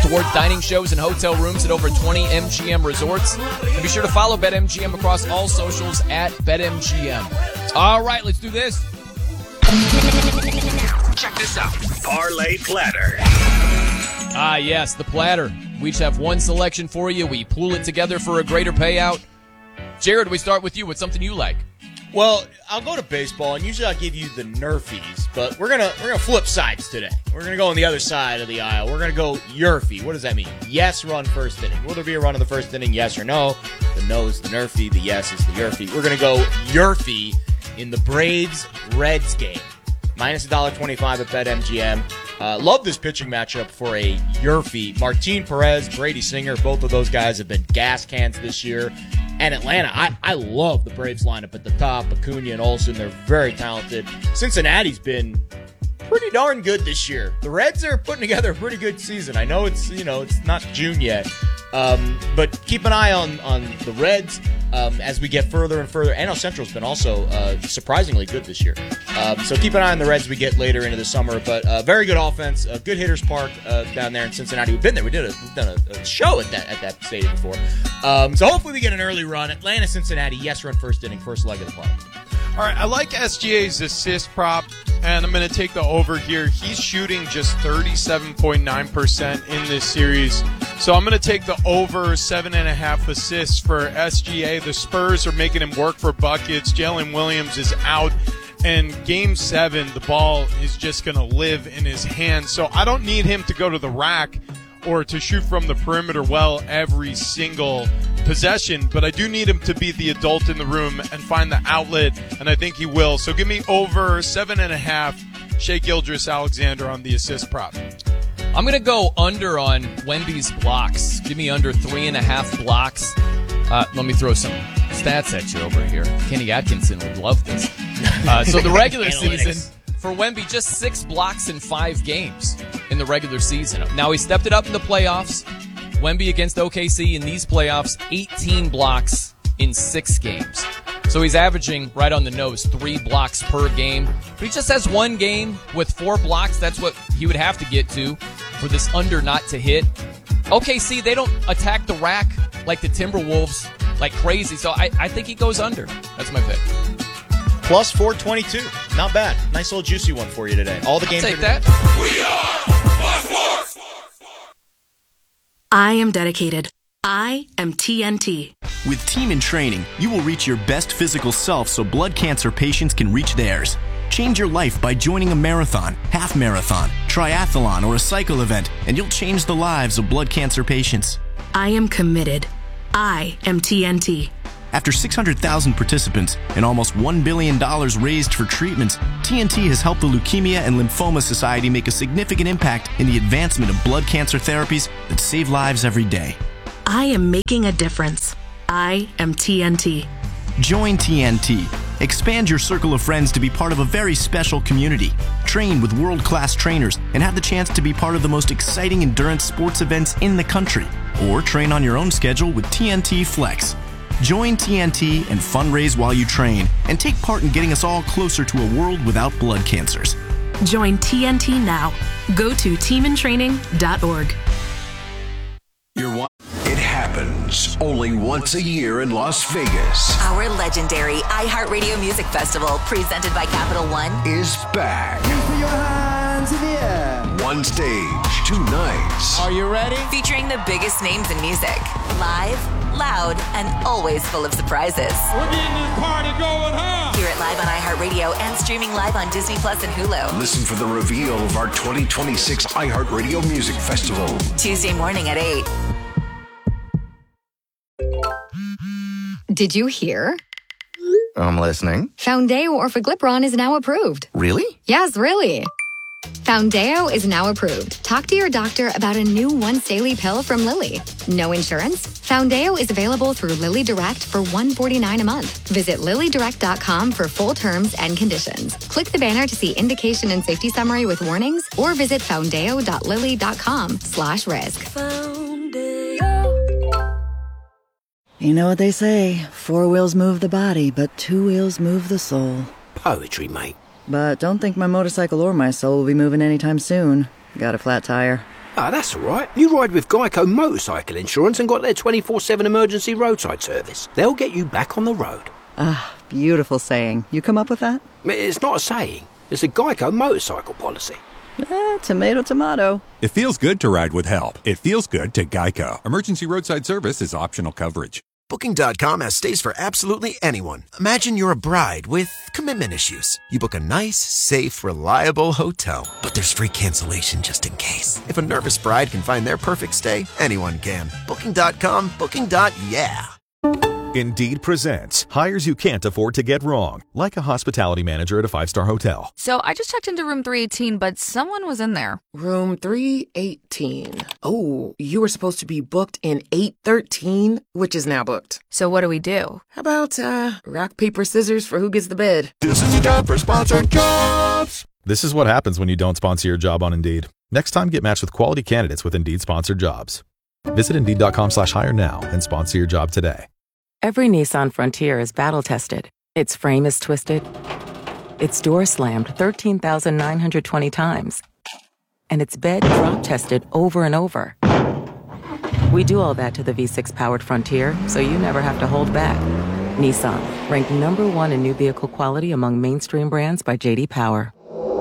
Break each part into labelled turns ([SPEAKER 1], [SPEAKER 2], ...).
[SPEAKER 1] award dining shows and hotel rooms at over 20 MGM resorts. And be sure to follow BetMGM across all socials at BetMGM. All right, let's do this.
[SPEAKER 2] Check this out. Parlay Platter.
[SPEAKER 1] Ah, yes, the platter. We each have one selection for you. We pool it together for a greater payout. Jared, we start with you. What's something you like?
[SPEAKER 3] Well, I'll go to baseball, and usually I'll give you the Nerfies, but we're gonna flip sides today. We're gonna go on the other side of the aisle. We're gonna go Yerfie. What does that mean? Yes, run first inning. Will there be a run in the first inning? Yes or no? The no is the Nerfie. The yes is the Yerfie. We're gonna go Yerfie in the Braves-Reds game. Minus $1.25 at BetMGM. Love this pitching matchup for a Yerfie. Martin Perez, Brady Singer, both of those guys have been gas cans this year. And Atlanta, I love the Braves lineup at the top. Acuna and Olsen, they're very talented. Cincinnati's been pretty darn good this year. The Reds are putting together a pretty good season. I know it's not June yet, but keep an eye on the Reds as we get further and further. NL Central's been also surprisingly good this year. So keep an eye on the Reds as we get later into the summer. But very good offense, good hitters park down there in Cincinnati. We've been there. We've done a show at that stadium before. So hopefully we get an early run. Atlanta, Cincinnati, yes, run first inning, first leg of the play.
[SPEAKER 4] All right, I like SGA's assist prop, and I'm going to take the over here. He's shooting just 37.9% in this series. So I'm going to take the over 7.5 assists for SGA. The Spurs are making him work for buckets. Jalen Williams is out. And Game 7, the ball is just going to live in his hands. So I don't need him to go to the rack or to shoot from the perimeter well every single possession, but I do need him to be the adult in the room and find the outlet, and I think he will. So give me over 7.5 Shai Gilgeous-Alexander on the assist prop.
[SPEAKER 1] I'm going to go under on Wemby's blocks. Give me under 3.5 blocks. Let me throw some stats at you over here. Kenny Atkinson would love this. So the regular season for Wemby, just 6 blocks in 5 games in the regular season. Now he stepped it up in the playoffs. Wemby against OKC in these playoffs, 18 blocks in 6 games. So he's averaging right on the nose, 3 blocks per game. But he just has one game with 4 blocks. That's what he would have to get to for this under not to hit. OKC, they don't attack the rack like the Timberwolves like crazy. So I think he goes under. That's my pick.
[SPEAKER 3] Plus 422. Not bad. Nice little juicy one for you today. All the games.
[SPEAKER 1] I'll take that.
[SPEAKER 2] We are Plus Sports.
[SPEAKER 5] I am dedicated. I am TNT.
[SPEAKER 6] With Team in Training, you will reach your best physical self so blood cancer patients can reach theirs. Change your life by joining a marathon, half marathon, triathlon, or a cycle event, and you'll change the lives of blood cancer patients.
[SPEAKER 5] I am committed. I am TNT.
[SPEAKER 6] After 600,000 participants and almost $1 billion raised for treatments, TNT has helped the Leukemia and Lymphoma Society make a significant impact in the advancement of blood cancer therapies that save lives every day.
[SPEAKER 5] I am making a difference. I am TNT.
[SPEAKER 6] Join TNT. Expand your circle of friends to be part of a very special community. Train with world-class trainers and have the chance to be part of the most exciting endurance sports events in the country. Or train on your own schedule with TNT Flex. Join TNT and fundraise while you train and take part in getting us all closer to a world without blood cancers.
[SPEAKER 5] Join TNT now. Go to teamintraining.org.
[SPEAKER 2] It happens only once a year in Las Vegas.
[SPEAKER 7] Our legendary iHeartRadio Music Festival, presented by Capital One,
[SPEAKER 2] Is back.
[SPEAKER 8] Put your hands in the air.
[SPEAKER 2] One stage, 2 nights.
[SPEAKER 8] Are you ready?
[SPEAKER 7] featuring the biggest names in music. Live, loud, and always full of surprises.
[SPEAKER 8] We're getting this party going, huh?
[SPEAKER 7] Hear it live on iHeartRadio and streaming live on Disney Plus and Hulu.
[SPEAKER 2] Listen for the reveal of our 2026 iHeartRadio Music Festival.
[SPEAKER 7] Tuesday morning at 8.
[SPEAKER 9] Did you hear?
[SPEAKER 10] I'm listening.
[SPEAKER 9] Foundeo Orforglipron is now approved.
[SPEAKER 10] Really?
[SPEAKER 9] Yes, really. Foundeo is now approved. Talk to your doctor about a new once-daily pill from Lilly. No insurance? Foundeo is available through Lilly Direct for $149 a month. Visit LillyDirect.com for full terms and conditions. Click the banner to see indication and safety summary with warnings, or visit foundeo.lilly.com/risk.
[SPEAKER 11] You know what they say, 4 wheels move the body, but 2 wheels move the soul.
[SPEAKER 12] Poetry, mate.
[SPEAKER 11] But don't think my motorcycle or my soul will be moving anytime soon. Got a flat tire.
[SPEAKER 12] Ah, that's all right. You ride with Geico Motorcycle Insurance and got their 24/7 emergency roadside service. They'll get you back on the road.
[SPEAKER 11] Ah, beautiful saying. You come up with that?
[SPEAKER 12] It's not a saying. It's a Geico motorcycle policy.
[SPEAKER 11] Tomato, tomato.
[SPEAKER 13] It feels good to ride with help. It feels good to Geico. Emergency roadside service is optional coverage.
[SPEAKER 14] Booking.com has stays for absolutely anyone. Imagine you're a bride with commitment issues. You book a nice, safe, reliable hotel. But there's free cancellation just in case. If a nervous bride can find their perfect stay, anyone can. Booking.com, booking.yeah.
[SPEAKER 15] Indeed presents hires you can't afford to get wrong, like a hospitality manager at a 5-star hotel.
[SPEAKER 16] So I just checked into room 318, but someone was in there.
[SPEAKER 17] Room 318. Oh, you were supposed to be booked in 813, which is now booked.
[SPEAKER 16] So what do we do?
[SPEAKER 17] How about rock, paper, scissors for who gets the bid?
[SPEAKER 15] This is your job for sponsored jobs. This is what happens when you don't sponsor your job on Indeed. Next time, get matched with quality candidates with Indeed sponsored jobs. Visit Indeed.com/hire now and sponsor your job today.
[SPEAKER 18] Every Nissan Frontier is battle-tested. Its frame is twisted. Its door slammed 13,920 times. And its bed drop-tested over and over. We do all that to the V6-powered Frontier, so you never have to hold back. Nissan, ranked #1 in new vehicle quality among mainstream brands by J.D. Power.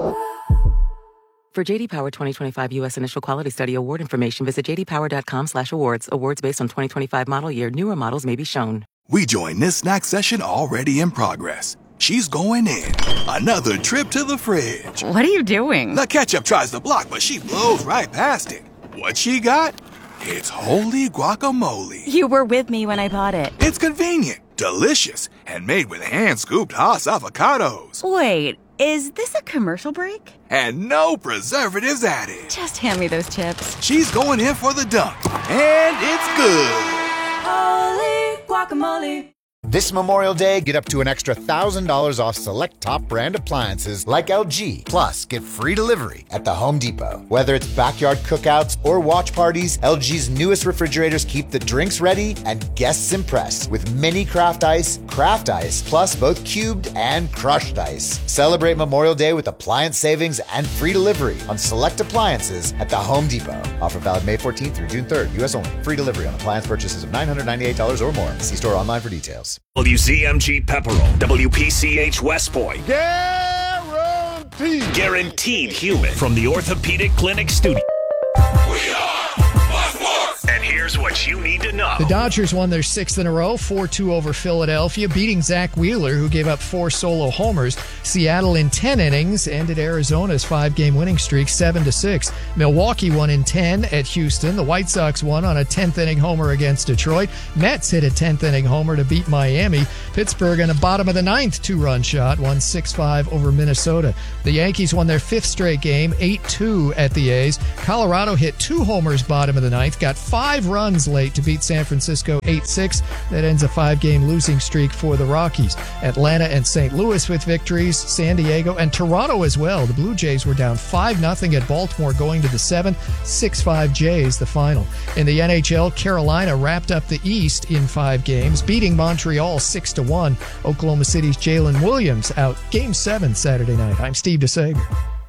[SPEAKER 18] For J.D. Power 2025 U.S. Initial Quality Study award information, visit jdpower.com/awards. Awards based on 2025 model year. Newer models may be shown.
[SPEAKER 19] We join this snack session already in progress. She's going in. Another trip to the fridge.
[SPEAKER 20] What are you doing?
[SPEAKER 19] The ketchup tries to block, but she blows right past it. What she got? It's holy guacamole.
[SPEAKER 20] You were with me when I bought it.
[SPEAKER 19] It's convenient, delicious, and made with hand-scooped Haas avocados.
[SPEAKER 20] Wait. Is this a commercial break?
[SPEAKER 19] And no preservatives added.
[SPEAKER 20] Just hand me those chips.
[SPEAKER 19] She's going in for the dunk. And it's good.
[SPEAKER 21] Holy guacamole.
[SPEAKER 22] This Memorial Day, get up to an extra $1,000 off select top brand appliances like LG. Plus, get free delivery at the Home Depot. Whether it's backyard cookouts or watch parties, LG's newest refrigerators keep the drinks ready and guests impressed with mini craft ice, plus both cubed and crushed ice. Celebrate Memorial Day with appliance savings and free delivery on select appliances at the Home Depot. Offer valid May 14th through June 3rd, U.S. only. Free delivery on appliance purchases of $998 or more. See store online for details.
[SPEAKER 2] WZMG Pepperell, WPCH West Point.
[SPEAKER 23] Guaranteed.
[SPEAKER 2] Guaranteed human from the Orthopedic Clinic studio. We are Sports. And here's what you need to know.
[SPEAKER 24] The Dodgers won their 6th in a row, 4-2 over Philadelphia, beating Zach Wheeler, who gave up 4 solo homers. Seattle in 10 innings ended Arizona's 5-game winning streak 7-6. Milwaukee won in 10 at Houston. The White Sox won on a 10th-inning homer against Detroit. Mets hit a 10th-inning homer to beat Miami. Pittsburgh in a bottom-of-the-9th 2-run shot won 6-5 over Minnesota. The Yankees won their 5th straight game, 8-2 at the A's. Colorado hit 2 homers bottom of the 9th, got 5 runs late to beat San Francisco 8-6. That ends a 5-game losing streak for the Rockies. Atlanta and St. Louis with victories, San Diego and Toronto as well. The Blue Jays were down 5-0 at Baltimore going to the 7th, 6-5 Jays the final. In the NHL, Carolina wrapped up the East in 5 games, beating Montreal 6-1. Oklahoma City's Jalen Williams out Game 7 Saturday night. I'm Steve DeSager.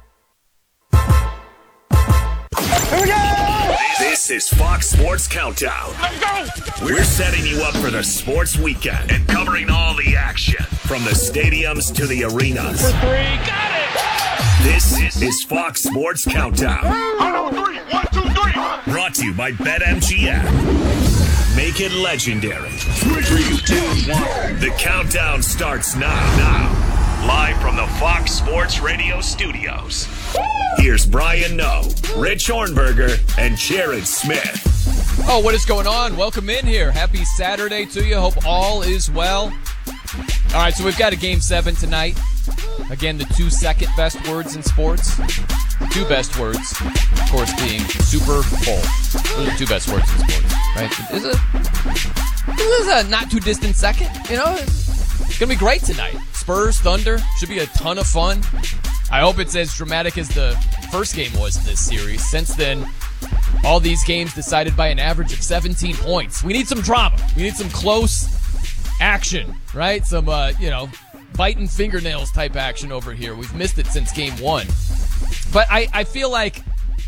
[SPEAKER 2] Here we go! This is Fox Sports Countdown. Let's go! We're setting you up for the sports weekend and covering all the action from the stadiums to the arenas.
[SPEAKER 8] For 3, got it!
[SPEAKER 2] This is Fox Sports Countdown.
[SPEAKER 8] 1, 2, 3, 1, 2, 3.
[SPEAKER 2] Brought to you by BetMGM. Make it legendary. 3, 2, 1. The countdown starts now. Live from the Fox Sports Radio studios. Here's Brian Noe, Rich Hornberger, and Jared Smith.
[SPEAKER 1] Oh, what is going on? Welcome in here. Happy Saturday to you. Hope all is well. All right, so we've got a Game 7 tonight. Again, the 2 second best words in sports. The 2 best words, of course, being Super Bowl. Those are 2 best words in sports, right? This is a not too distant second. You know, it's going to be great tonight. Spurs, Thunder, should be a ton of fun. I hope it's as dramatic as the first game was this series. Since then, all these games decided by an average of 17 points. We need some drama. We need some close action, right? Some, biting fingernails type action over here. We've missed it since game 1. But I feel like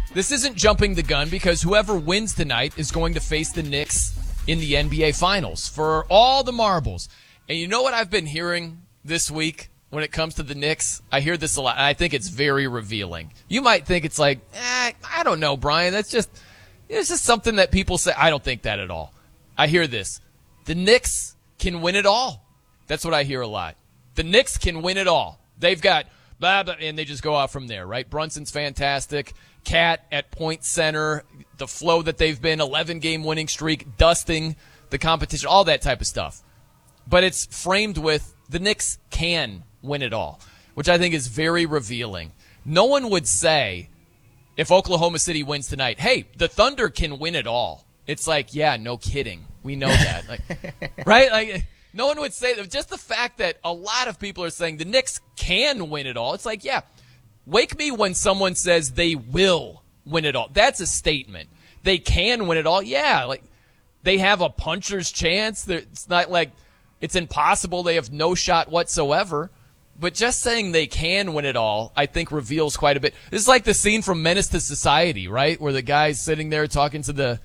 [SPEAKER 1] This isn't jumping the gun because whoever wins tonight is going to face the Knicks in the NBA Finals for all the marbles. And you know what I've been hearing this week when it comes to the Knicks? I hear this a lot, and I think it's very revealing. You might think it's like, I don't know, Brian. It's just something that people say. I don't think that at all. I hear this. The Knicks can win it all. That's what I hear a lot. The Knicks can win it all. They've got blah, blah, and they just go out from there, right? Brunson's fantastic. Cat at point center, the flow that they've been, 11-game winning streak, dusting the competition, all that type of stuff. But it's framed with the Knicks can win it all, which I think is very revealing. No one would say, if Oklahoma City wins tonight, hey, the Thunder can win it all. It's like, yeah, no kidding. We know that. Right? Like, no one would say that. Just the fact that a lot of people are saying the Knicks can win it all. It's like, yeah, wake me when someone says they will win it all. That's a statement. They can win it all. Yeah, like they have a puncher's chance. It's not like it's impossible. They have no shot whatsoever. But just saying they can win it all, I think, reveals quite a bit. This is like the scene from Menace to Society, right, where the guy's sitting there talking to the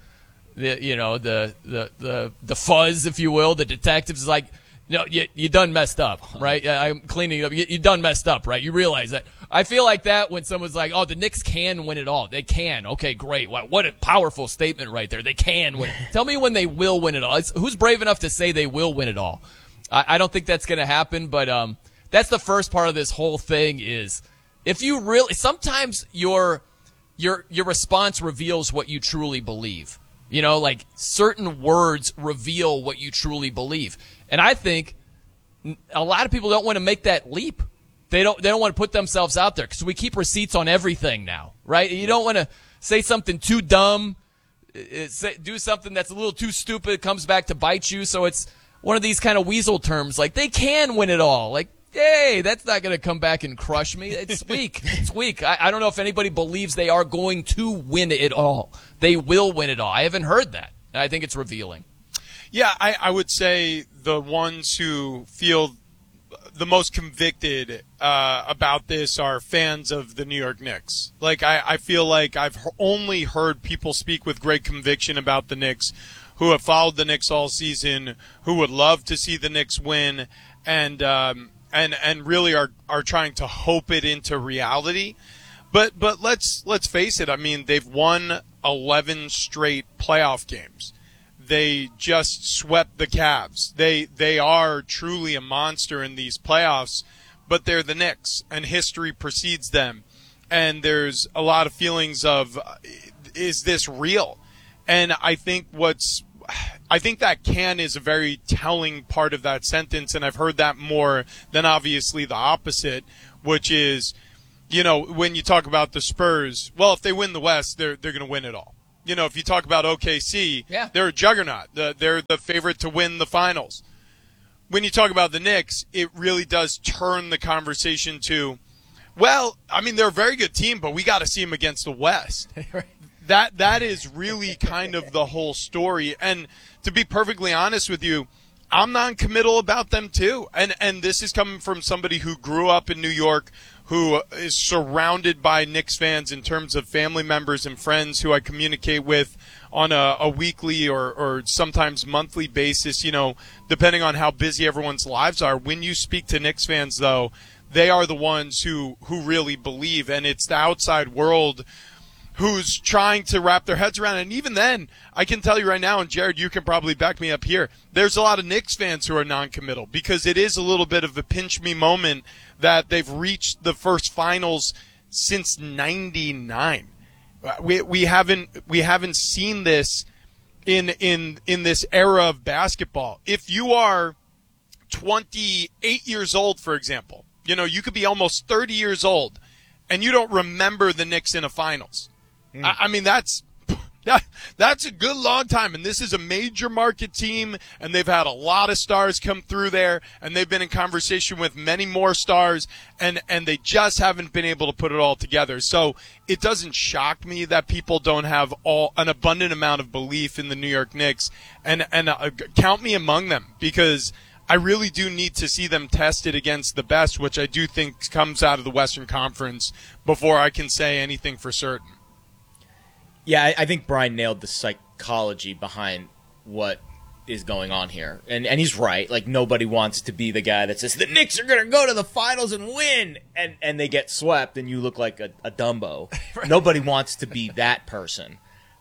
[SPEAKER 1] fuzz, if you will, the detectives is like, no, you done messed up, right? I'm cleaning it up. You done messed up, right? You realize that. I feel like that when someone's like, oh, the Knicks can win it all. They can. Okay, great. What a powerful statement right there. They can win. Tell me when they will win it all. Who's brave enough to say they will win it all? I don't think that's going to happen, but that's the first part of this whole thing is if you really – sometimes your response reveals what you truly believe. You know, like certain words reveal what you truly believe. And I think a lot of people don't want to make that leap. They don't want to put themselves out there because we keep receipts on everything now, right? You don't want to say something too dumb, do something that's a little too stupid, it comes back to bite you. So it's one of these kind of weasel terms like they can win it all. Like, hey, that's not going to come back and crush me. It's weak. It's weak. I don't know if anybody believes they are going to win it all. They will win it all. I haven't heard that. And I think it's revealing.
[SPEAKER 3] Yeah, I would say the ones who feel the most convicted about this are fans of the New York Knicks. Like, I feel like I've only heard people speak with great conviction about the Knicks who have followed the Knicks all season, who would love to see the Knicks win, and really are trying to hope it into reality. But let's face it. I mean, they've won 11 straight playoff games. They just swept the Cavs. They are truly a monster in these playoffs, but they're the Knicks, and history precedes them. And there's a lot of feelings of, is this real? And I think that can is a very telling part of that sentence, and I've heard that more than obviously the opposite, which is, you know, when you talk about the Spurs, well, if they win the West, they're going to win it all. You know, if you talk about OKC, yeah, they're a juggernaut. They're the favorite to win the finals. When you talk about the Knicks, it really does turn the conversation to, well, I mean, they're a very good team, but we got to see them against the West. That is really kind of the whole story. And to be perfectly honest with you, I'm non-committal about them too. And this is coming from somebody who grew up in New York, who is surrounded by Knicks fans in terms of family members and friends who I communicate with on a weekly or sometimes monthly basis, you know, depending on how busy everyone's lives are. When you speak to Knicks fans, though, they are the ones who really believe, and it's the outside world who's trying to wrap their heads around it. And even then, I can tell you right now, and Jared, you can probably back me up here, there's a lot of Knicks fans who are non-committal because it is a little bit of a pinch-me moment that they've reached the first finals since '99. We haven't seen this in this era of basketball. If you are 28 years old, for example, you know, you could be almost 30 years old, and you don't remember the Knicks in a finals. I mean, that's a good long time, and this is a major market team, and they've had a lot of stars come through there, and they've been in conversation with many more stars, and they just haven't been able to put it all together. So it doesn't shock me that people don't have an abundant amount of belief in the New York Knicks, and count me among them, because I really do need to see them tested against the best, which I do think comes out of the Western Conference, before I can say anything for certain.
[SPEAKER 4] Yeah, I think Brian nailed the psychology behind what is going on here. And he's right. Like, nobody wants to be the guy that says, the Knicks are going to go to the finals and win, and they get swept, and you look like a Dumbo. Right. Nobody wants to be that person.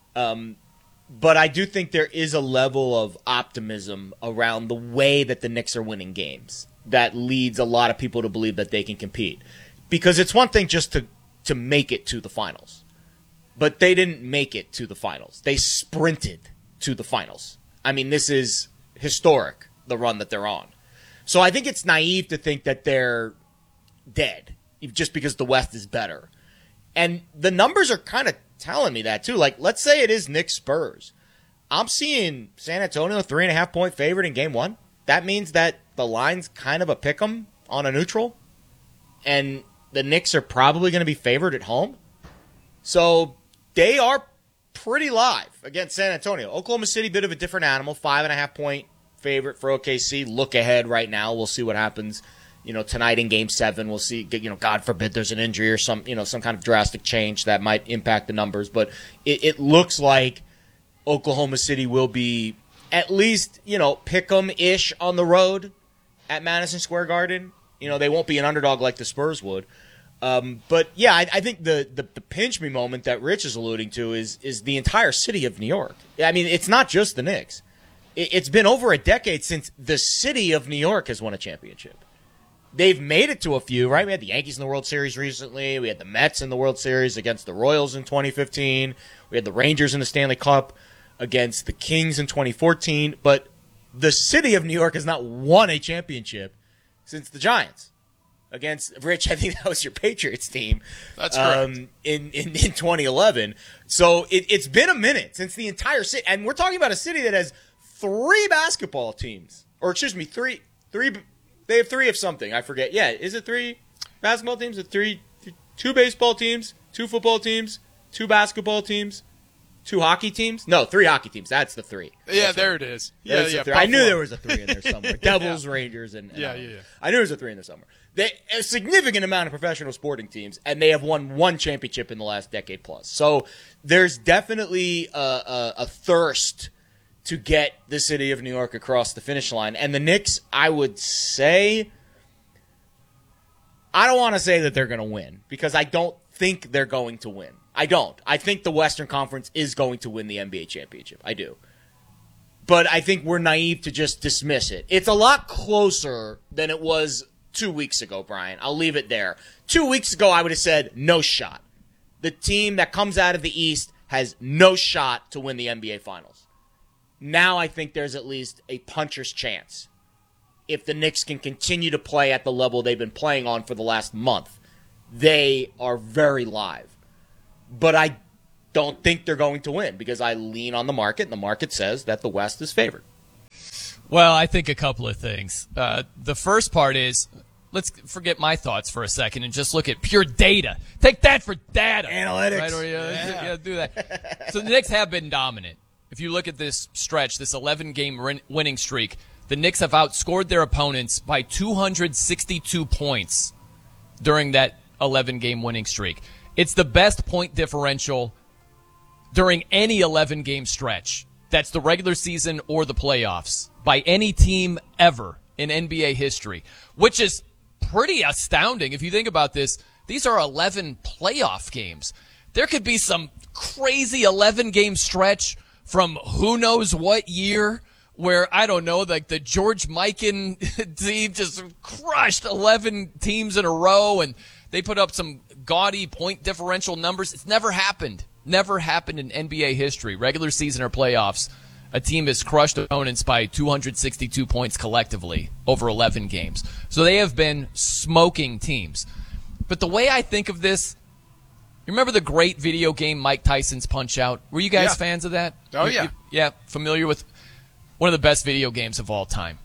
[SPEAKER 4] But I do think there is a level of optimism around the way that the Knicks are winning games that leads a lot of people to believe that they can compete. Because it's one thing just to make it to the finals. But they didn't make it to the finals. They sprinted to the finals. I mean, this is historic, the run that they're on. So I think it's naive to think that they're dead just because the West is better. And the numbers are kind of telling me that, too. Like, let's say it is Knicks Spurs. I'm seeing San Antonio 3.5-point favorite in Game 1. That means that the line's kind of a pick'em on a neutral. And the Knicks are probably going to be favored at home. So they are pretty live against San Antonio. Oklahoma City, bit of a different animal. 5.5-point favorite for OKC. Look ahead right now. We'll see what happens, tonight in Game 7. We'll see, God forbid there's an injury or some kind of drastic change that might impact the numbers. But it looks like Oklahoma City will be at least, pick-em-ish on the road at Madison Square Garden. They won't be an underdog like the Spurs would. But yeah, I think the pinch me moment that Rich is alluding to is the entire city of New York. I mean, it's not just the Knicks. It's been over a decade since the city of New York has won a championship. They've made it to a few, right? We had the Yankees in the World Series recently. We had the Mets in the World Series against the Royals in 2015. We had the Rangers in the Stanley Cup against the Kings in 2014. But the city of New York has not won a championship since the Giants. Against Rich, I think that was your Patriots team.
[SPEAKER 3] That's correct.
[SPEAKER 4] In 2011. So it's been a minute since the entire city, and we're talking about a city that has 3 basketball teams, or excuse me, three. They have 3 of something. I forget. Yeah, is it 3 basketball teams? Is it 2 baseball teams, 2 football teams, 2 basketball teams, 2 hockey teams? No, 3 hockey teams. That's the 3.
[SPEAKER 3] Yeah, there it is. Yeah.
[SPEAKER 4] I knew there was a 3 in there somewhere. Devils, Rangers, and
[SPEAKER 3] yeah.
[SPEAKER 4] I knew there was a 3 in there somewhere. A significant amount of professional sporting teams, and they have won 1 championship in the last decade plus. So there's definitely a thirst to get the city of New York across the finish line. And the Knicks, I would say, I don't want to say that they're going to win because I don't think they're going to win. I don't. I think the Western Conference is going to win the NBA championship. I do. But I think we're naive to just dismiss it. It's a lot closer than it was 2 weeks ago, Brian. I'll leave it there. 2 weeks ago, I would have said no shot. The team that comes out of the East has no shot to win the NBA Finals. Now I think there's at least a puncher's chance. If the Knicks can continue to play at the level they've been playing on for the last month, they are very live. But I don't think they're going to win because I lean on the market, and the market says that the West is favored.
[SPEAKER 1] Well, I think a couple of things. The first part is, let's forget my thoughts for a second and just look at pure data. Take that for data.
[SPEAKER 4] Analytics.
[SPEAKER 1] Right? Do that. So the Knicks have been dominant. If you look at this stretch, this 11-game winning streak, the Knicks have outscored their opponents by 262 points during that 11-game winning streak. It's the best point differential during any 11-game stretch. That's the regular season or the playoffs by any team ever in NBA history, which is pretty astounding. If you think about this, these are 11 playoff games. There could be some crazy 11-game stretch from who knows what year where, I don't know, like the George Mikan team just crushed 11 teams in a row and they put up some gaudy point differential numbers. It's never happened. Never happened in NBA history, regular season or playoffs. A team has crushed opponents by 262 points collectively over 11 games. So they have been smoking teams. But the way I think of this, you remember the great video game Mike Tyson's Punch-Out? Were you guys fans of that?
[SPEAKER 3] Oh, yeah.
[SPEAKER 1] Yeah, familiar with one of the best video games of all time.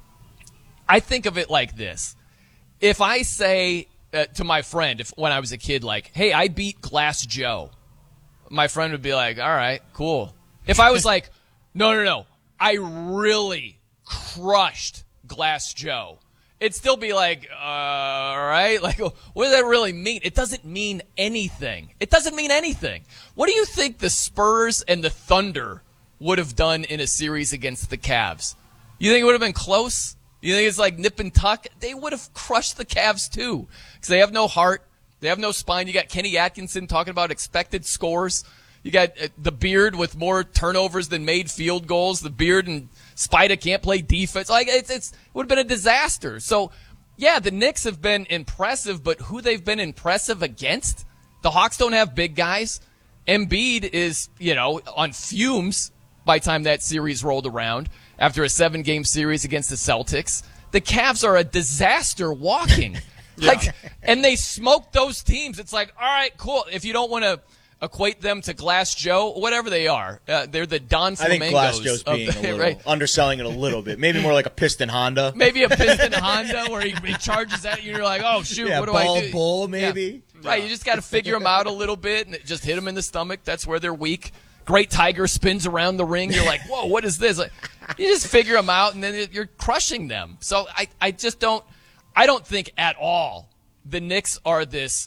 [SPEAKER 1] I think of it like this. If I say to my friend, when I was a kid, like, hey, I beat Glass Joe, my friend would be like, all right, cool. If I was like, no, I really crushed Glass Joe, it'd still be like, all right, like, what does that really mean? It doesn't mean anything. It doesn't mean anything. What do you think the Spurs and the Thunder would have done in a series against the Cavs? You think it would have been close? You think it's like nip and tuck? They would have crushed the Cavs too, because they have no heart. They have no spine. You got Kenny Atkinson talking about expected scores. You got the Beard with more turnovers than made field goals. The Beard and Spida can't play defense. Like it would have been a disaster. So, yeah, the Knicks have been impressive, but who they've been impressive against? The Hawks don't have big guys. Embiid is, on fumes by the time that series rolled around after a 7-game series against the Celtics. The Cavs are a disaster walking. And they smoked those teams. It's like, all right, cool. If you don't want to equate them to Glass Joe, whatever they are, they're the Don Flamingos.
[SPEAKER 4] I think Glass Joe's being a little, right? Underselling it a little bit. Maybe more like a Piston Honda.
[SPEAKER 1] Maybe a Piston Honda where he charges at you and you're like, oh, shoot, what do I do?
[SPEAKER 4] Bull, maybe.
[SPEAKER 1] Yeah. Right, you just got to figure them out a little bit and just hit them in the stomach. That's where they're weak. Great Tiger spins around the ring. You're like, whoa, what is this? Like, you just figure them out and then you're crushing them. So I just don't think at all the Knicks are this,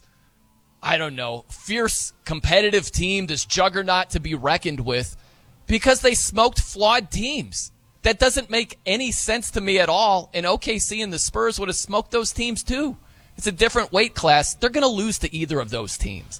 [SPEAKER 1] fierce competitive team, this juggernaut to be reckoned with, because they smoked flawed teams. That doesn't make any sense to me at all. And OKC and the Spurs would have smoked those teams too. It's a different weight class. They're going to lose to either of those teams.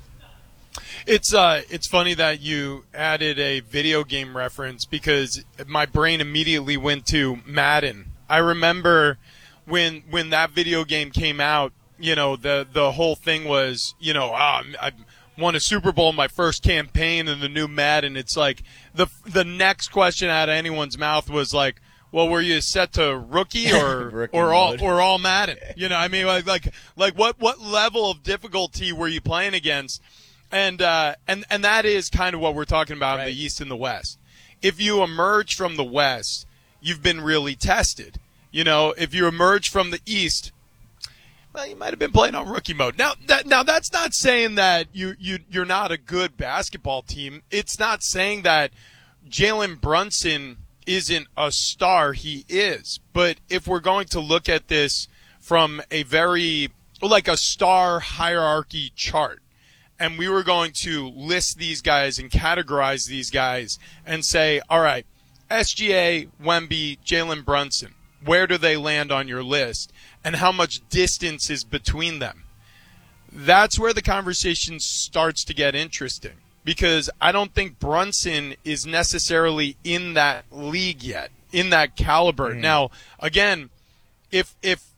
[SPEAKER 3] It's funny that you added a video game reference because my brain immediately went to Madden. I remember when that video game came out, the whole thing was, I won a Super Bowl in my first campaign in the new Madden. It's like the next question out of anyone's mouth was like, well, were you set to rookie or all Madden? Like what level of difficulty were you playing against? And that is kind of what we're talking about in the East and the West. If you emerge from the West, you've been really tested. If you emerge from the East, well, you might have been playing on rookie mode. Now that's not saying that you're not a good basketball team. It's not saying that Jalen Brunson isn't a star. He is. But if we're going to look at this from a very, like a star hierarchy chart, and we were going to list these guys and categorize these guys and say, all right, SGA, Wemby, Jalen Brunson, where do they land on your list? And how much distance is between them? That's where the conversation starts to get interesting, because I don't think Brunson is necessarily in that league yet, in that caliber. Now, again, if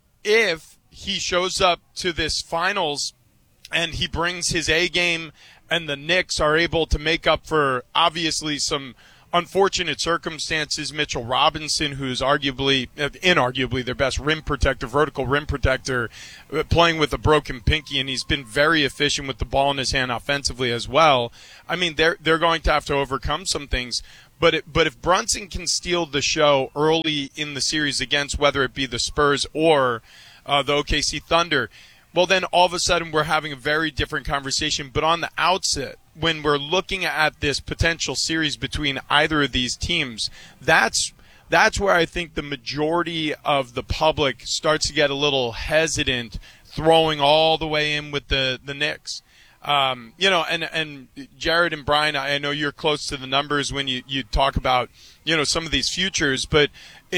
[SPEAKER 3] he shows up to this finals and he brings his A game and the Knicks are able to make up for obviously some unfortunate circumstances, Mitchell Robinson, who's inarguably their best rim protector, vertical rim protector, playing with a broken pinky, and he's been very efficient with the ball in his hand offensively as well. I mean, they're going to have to overcome some things. But if Brunson can steal the show early in the series against whether it be the Spurs or the OKC Thunder, well, then all of a sudden we're having a very different conversation. But on the outset, when we're looking at this potential series between either of these teams, that's where I think the majority of the public starts to get a little hesitant throwing all the way in with the Knicks. And Jared and Brian, I know you're close to the numbers when you talk about, some of these futures, but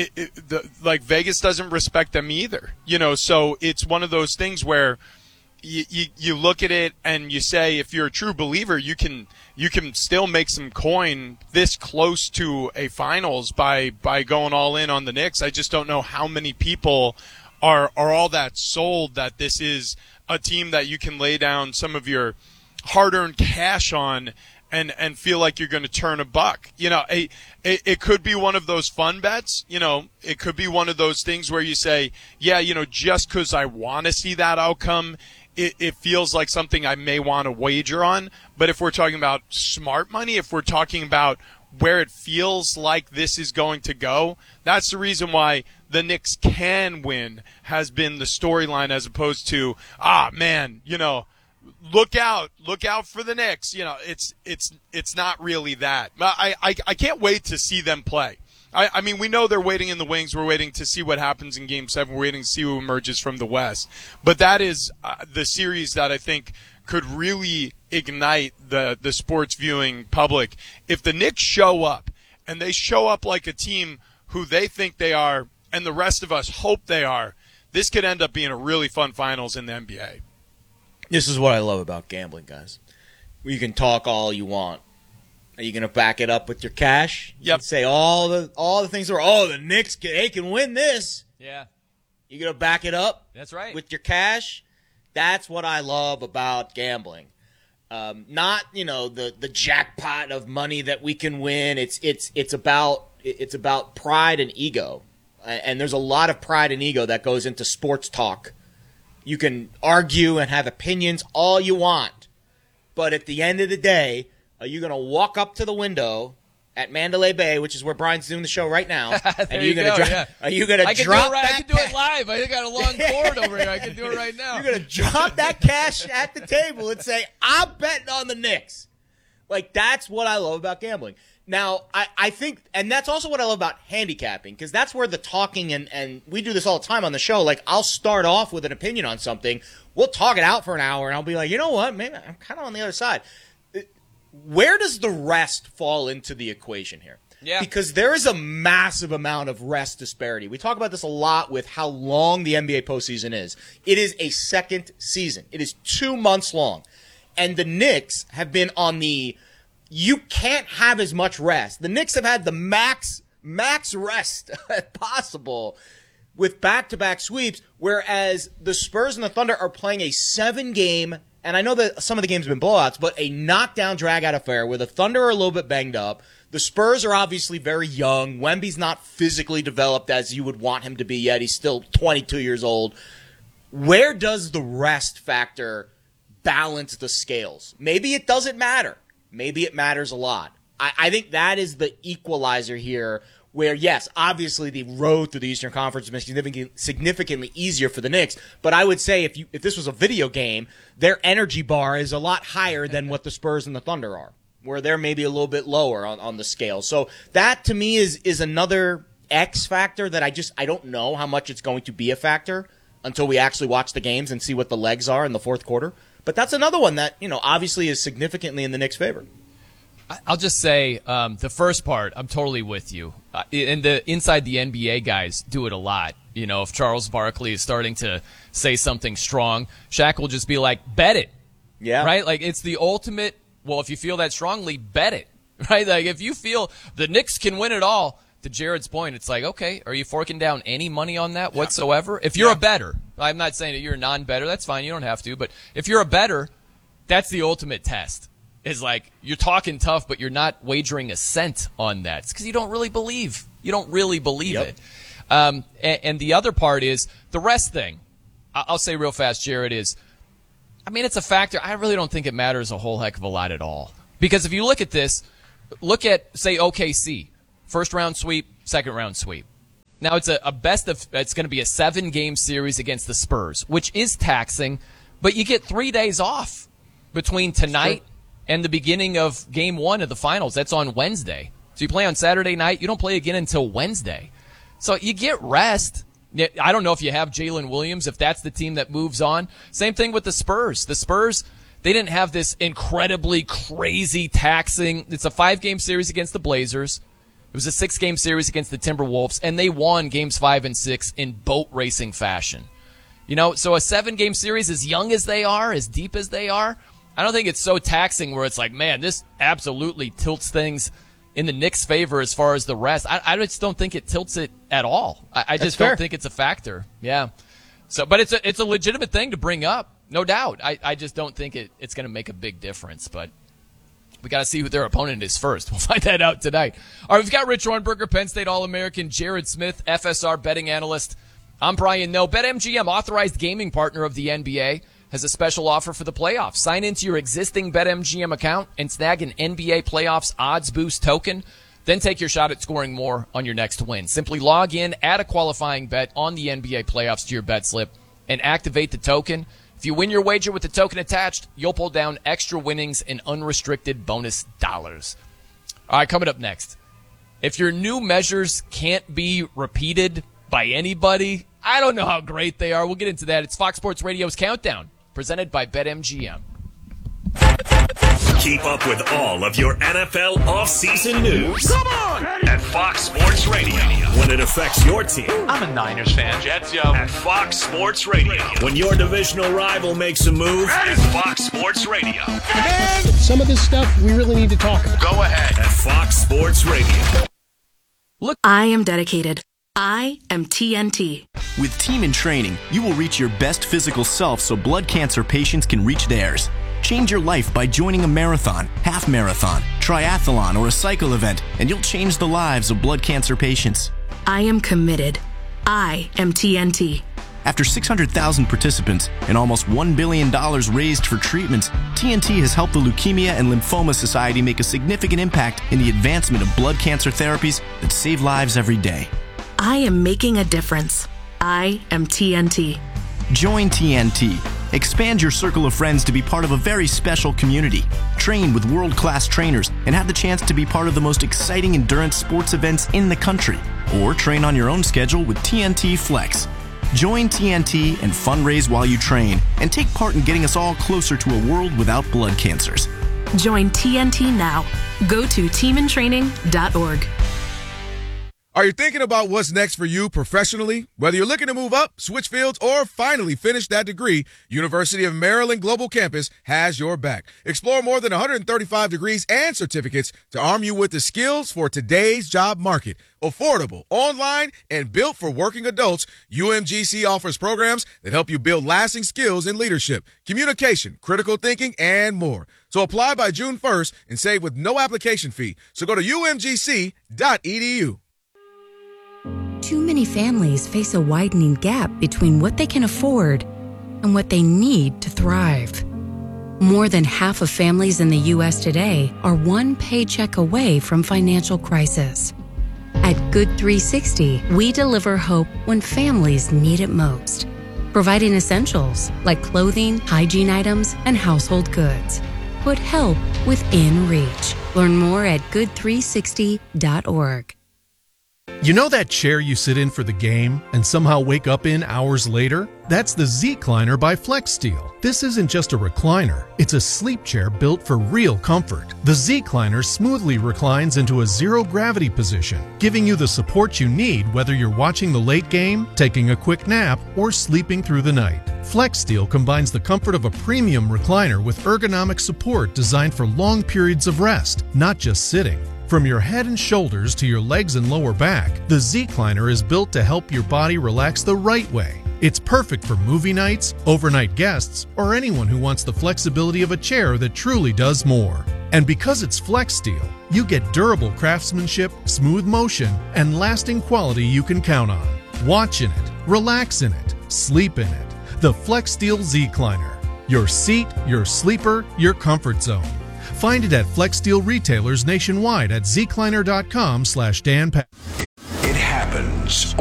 [SPEAKER 3] Vegas doesn't respect them either, so it's one of those things where you look at it and you say, if you're a true believer, you can still make some coin this close to a finals by going all in on the Knicks. I just don't know how many people are all that sold that this is a team that you can lay down some of your hard-earned cash on and feel like you're going to turn a buck. It could be one of those fun bets. It could be one of those things where you say, yeah, just because I want to see that outcome, it feels like something I may want to wager on. But if we're talking about smart money, if we're talking about where it feels like this is going to go, that's the reason why the Knicks can win has been the storyline, as opposed to, look out for the Knicks. It's not really that. I can't wait to see them play. I mean, we know they're waiting in the wings. We're waiting to see what happens in Game 7. We're waiting to see who emerges from the West. But that is the series that I think could really ignite the sports viewing public. If the Knicks show up, and they show up like a team who they think they are, and the rest of us hope they are, this could end up being a really fun finals in the NBA.
[SPEAKER 4] This is what I love about gambling, guys. You can talk all you want. Are you going to back it up with your cash?
[SPEAKER 3] Yep.
[SPEAKER 4] Say all the things that are, the Knicks, they can win this.
[SPEAKER 1] Yeah.
[SPEAKER 4] You going to back it up?
[SPEAKER 1] That's right.
[SPEAKER 4] With your cash? That's what I love about gambling. Not, the jackpot of money that we can win. It's about pride and ego. And there's a lot of pride and ego that goes into sports talk. You can argue and have opinions all you want. But at the end of the day, are you going to walk up to the window at Mandalay Bay, which is where Brian's doing the show right now?
[SPEAKER 1] Are you going to
[SPEAKER 4] drop
[SPEAKER 1] I can do it live. I got a long cord over here. I can do it right now.
[SPEAKER 4] You're going to drop that cash at the table and say, I'm betting on the Knicks. Like, that's what I love about gambling. Now, I think, and that's also what I love about handicapping, because that's where the talking, and we do this all the time on the show. Like, I'll start off with an opinion on something. We'll talk it out for an hour, and I'll be like, you know what? Maybe I'm kind of on the other side. Where does the rest fall into the equation here?
[SPEAKER 1] Yeah.
[SPEAKER 4] Because there is a massive amount of rest disparity. We talk about this a lot with how long the NBA postseason is. It is a second season. It is 2 months long. And the Knicks have been on the you can't have as much rest. The Knicks have had the max rest possible with back-to-back sweeps, whereas the Spurs and the Thunder are playing a 7-game, and I know that some of the games have been blowouts, but a knockdown, drag-out affair where the Thunder are a little bit banged up. The Spurs are obviously very young. Wemby's not physically developed as you would want him to be yet. He's still 22 years old. Where does the rest factor balance the scales? Maybe it doesn't matter. Maybe it matters a lot. I think that is the equalizer here where, yes, obviously the road to the Eastern Conference is significantly easier for the Knicks, but I would say if this was a video game, their energy bar is a lot higher than what the Spurs and the Thunder are, where they're maybe a little bit lower on the scale. So that, to me, is another X factor that I don't know how much it's going to be a factor until we actually watch the games and see what the legs are in the fourth quarter. But that's another one that, obviously is significantly in the Knicks' favor.
[SPEAKER 1] I'll just say the first part, I'm totally with you. And inside the NBA guys do it a lot. If Charles Barkley is starting to say something strong, Shaq will just be like, bet it.
[SPEAKER 4] Yeah.
[SPEAKER 1] Right? Like, it's the ultimate, well, if you feel that strongly, bet it. Right? Like, if you feel the Knicks can win it all, to Jared's point, it's like, okay, are you forking down any money on that whatsoever? If you're a bettor, I'm not saying that you're a non-bettor, that's fine, you don't have to, but if you're a bettor, that's the ultimate test. Is like, you're talking tough, but you're not wagering a cent on that. It's because you don't really believe. You don't really believe it. And the other part is the rest thing. I'll say real fast, Jared, it's a factor. I really don't think it matters a whole heck of a lot at all. Because if you look at this, look at, say, OKC. First round sweep, second round sweep. Now it's it's going to be a 7-game series against the Spurs, which is taxing, but you get 3 days off between tonight and the beginning of game 1 of the finals. That's on Wednesday. So you play on Saturday night. You don't play again until Wednesday. So you get rest. I don't know if you have Jalen Williams, if that's the team that moves on. Same thing with the Spurs. The Spurs, they didn't have this incredibly crazy taxing. It's a 5-game series against the Blazers. It was a 6-game series against the Timberwolves, and they won games 5 and 6 in boat racing fashion. So a 7-game series, as young as they are, as deep as they are, I don't think it's so taxing where it's like, man, this absolutely tilts things in the Knicks' favor as far as the rest. I just don't think it tilts it at all. I just don't think it's a factor. Yeah. So, but it's a legitimate thing to bring up, no doubt. I just don't think it's going to make a big difference, but we got to see who their opponent is first. We'll find that out tonight. All right, we've got Rich Hornberger, Penn State All-American, Jared Smith, FSR betting analyst. I'm Brian Noe. BetMGM, authorized gaming partner of the NBA, has a special offer for the playoffs. Sign into your existing BetMGM account and snag an NBA Playoffs Odds Boost token. Then take your shot at scoring more on your next win. Simply log in, add a qualifying bet on the NBA Playoffs to your bet slip, and activate the token. If you win your wager with the token attached, you'll pull down extra winnings and unrestricted bonus dollars. All right, coming up next. If your new measures can't be repeated by anybody, I don't know how great they are. We'll get into that. It's Fox Sports Radio's Countdown, presented by BetMGM.
[SPEAKER 2] Keep up with all of your NFL offseason news. Come on! At Fox Sports Radio. When it affects your team.
[SPEAKER 8] I'm a Niners fan. Jets, yo.
[SPEAKER 2] At Fox Sports Radio. When your divisional rival makes a move. At Fox Sports Radio.
[SPEAKER 5] Man, some of this stuff we really need to talk about.
[SPEAKER 2] Go ahead. At Fox Sports Radio.
[SPEAKER 6] Look, I am dedicated. I am TNT.
[SPEAKER 7] With Team in Training, you will reach your best physical self so blood cancer patients can reach theirs. Change your life by joining a marathon, half marathon, triathlon, or a cycle event, and you'll change the lives of blood cancer patients.
[SPEAKER 6] I am committed. I am TNT.
[SPEAKER 7] After 600,000 participants and almost $1 billion raised for treatments, TNT has helped the Leukemia and Lymphoma Society make a significant impact in the advancement of blood cancer therapies that save lives every day.
[SPEAKER 6] I am making a difference. I am TNT.
[SPEAKER 7] Join TNT. Expand your circle of friends to be part of a very special community. Train with world-class trainers and have the chance to be part of the most exciting endurance sports events in the country. Or train on your own schedule with TNT Flex. Join TNT and fundraise while you train and take part in getting us all closer to a world without blood cancers.
[SPEAKER 6] Join TNT now. Go to teamintraining.org.
[SPEAKER 23] Are you thinking about what's next for you professionally? Whether you're looking to move up, switch fields, or finally finish that degree, University of Maryland Global Campus has your back. Explore more than 135 degrees and certificates to arm you with the skills for today's job market. Affordable, online, and built for working adults, UMGC offers programs that help you build lasting skills in leadership, communication, critical thinking, and more. So apply by June 1st and save with no application fee. So go to umgc.edu.
[SPEAKER 25] Too many families face a widening gap between what they can afford and what they need to thrive. More than half of families in the U.S. today are one paycheck away from financial crisis. At Good 360, we deliver hope when families need it most, providing essentials like clothing, hygiene items, and household goods. Put help within reach. Learn more at good360.org.
[SPEAKER 26] You know that chair you sit in for the game and somehow wake up in hours later? That's the Z-Cliner by FlexSteel. This isn't just a recliner, it's a sleep chair built for real comfort. The Z-Cliner smoothly reclines into a zero-gravity position, giving you the support you need whether you're watching the late game, taking a quick nap, or sleeping through the night. FlexSteel combines the comfort of a premium recliner with ergonomic support designed for long periods of rest, not just sitting. From your head and shoulders to your legs and lower back, the Z-Cliner is built to help your body relax the right way. It's perfect for movie nights, overnight guests, or anyone who wants the flexibility of a chair that truly does more. And because it's FlexSteel, you get durable craftsmanship, smooth motion, and lasting quality you can count on. Watch in it, relax in it, sleep in it. The FlexSteel Z-Cliner. Your seat, your sleeper, your comfort zone. Find it at FlexSteel retailers nationwide at zcliner.com/Dan.
[SPEAKER 19] It happens